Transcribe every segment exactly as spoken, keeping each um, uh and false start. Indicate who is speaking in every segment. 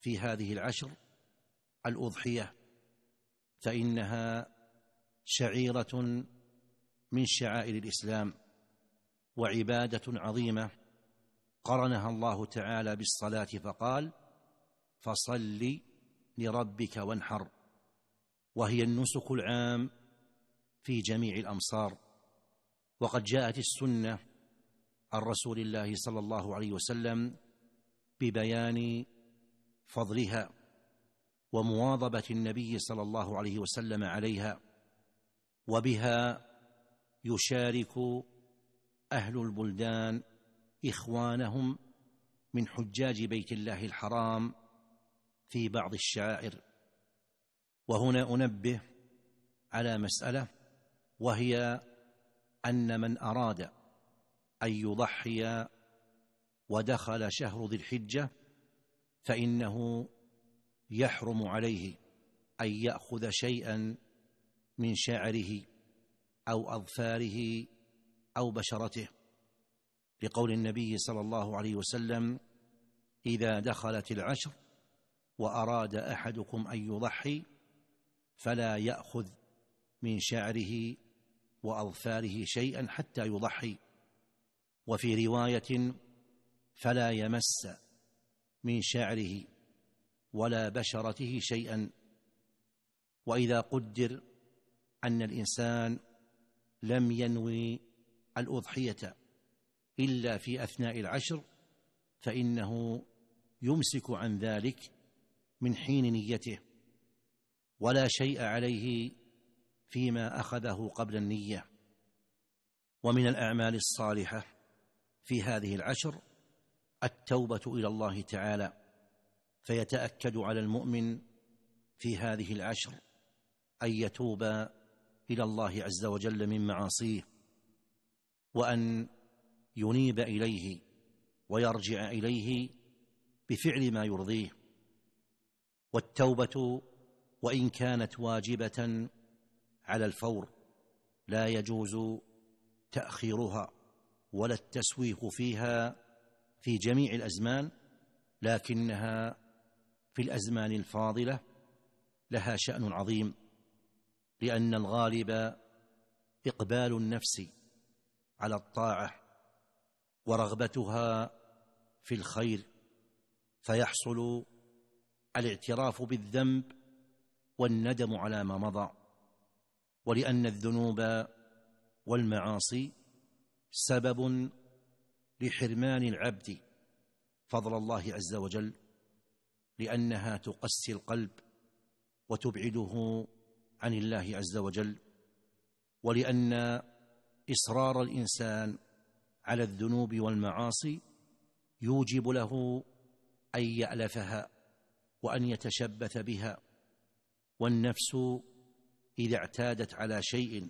Speaker 1: في هذه العشر الأضحية، فإنها شعيرة من شعائر الإسلام وعبادة عظيمة قرنها الله تعالى بالصلاة فقال: فصل لربك وانحر، وهي النسك العام في جميع الأمصار. وقد جاءت السنة عن رسول الله صلى الله عليه وسلم ببيان فضلها ومواظبة النبي صلى الله عليه وسلم عليها، وبها يشارك أهل البلدان إخوانهم من حجاج بيت الله الحرام في بعض الشعائر. وهنا أنبه على مسألة، وهي أن من أراد أن يضحي ودخل شهر ذي الحجة فإنه يحرم عليه أن يأخذ شيئا من شعره أو أظفاره أو بشرته، لقول النبي صلى الله عليه وسلم: إذا دخلت العشر وأراد أحدكم أن يضحي فلا يأخذ من شعره وأظفاره شيئا حتى يضحي. وفي رواية: فلا يمس من شعره ولا بشرته شيئا. وإذا قدر أن الإنسان لم ينوي الأضحية إلا في أثناء العشر فإنه يمسك عن ذلك من حين نيته، ولا شيء عليه فيما أخذه قبل النية. ومن الأعمال الصالحة في هذه العشر التوبة إلى الله تعالى، فيتأكد على المؤمن في هذه العشر أن يتوب إلى الله عز وجل من معاصيه، وأن ينيب إليه ويرجع إليه بفعل ما يرضيه. والتوبة وإن كانت واجبة على الفور لا يجوز تأخيرها ولا التسويف فيها في جميع الأزمان، لكنها في الأزمان الفاضلة لها شأن عظيم، لأن الغالب إقبال النفس على الطاعة ورغبتها في الخير، فيحصل الاعتراف بالذنب والندم على ما مضى. ولأن الذنوب والمعاصي سبب لحرمان العبد فضل الله عز وجل، لأنها تقسي القلب وتبعده عن الله عز وجل، ولأن إصرار الإنسان على الذنوب والمعاصي يوجب له أن يألفها وأن يتشبث بها. والنفس إذا اعتادت على شيء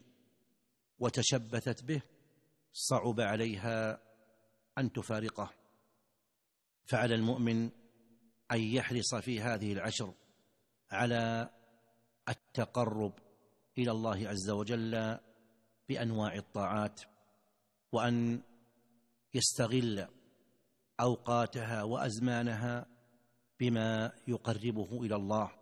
Speaker 1: وتشبثت به صعب عليها أن تفارقه. فعلى المؤمن أن يحرص في هذه العشر على التقرب إلى الله عز وجل بأنواع الطاعات، وأن يستغل أوقاتها وأزمانها بما يقربه إلى الله،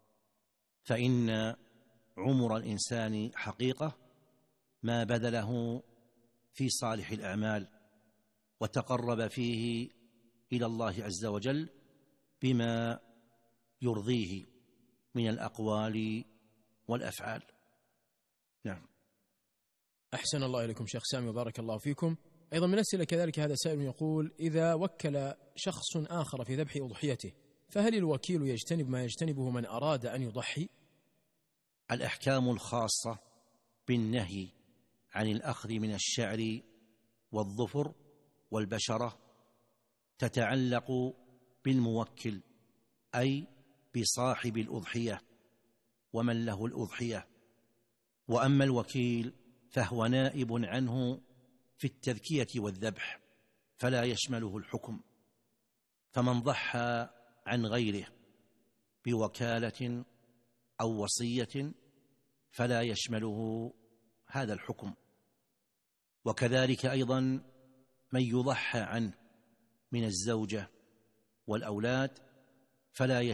Speaker 1: فإن عمر الإنسان حقيقة ما بذله في صالح الأعمال وتقرب فيه إلى الله عز وجل بما يرضيه من الأقوال والأفعال. نعم.
Speaker 2: أحسن الله إليكم شيخ سامي وبارك الله فيكم. أيضا من أسئلة كذلك هذا سائل يقول: إذا وكل شخص آخر في ذبح أضحيته فهل الوكيل يجتنب ما يجتنبه من أراد أن يضحي؟
Speaker 1: الأحكام الخاصة بالنهي عن الأخذ من الشعر والظفر والبشرة تتعلق بالموكل، أي بصاحب الأضحية ومن له الأضحية. وأما الوكيل فهو نائب عنه في التذكية والذبح فلا يشمله الحكم. فمن ضحى عن غيره بوكالة أو وصية فلا يشمله هذا الحكم. وكذلك أيضا من يضحى عنه من الزوجة والأولاد فلا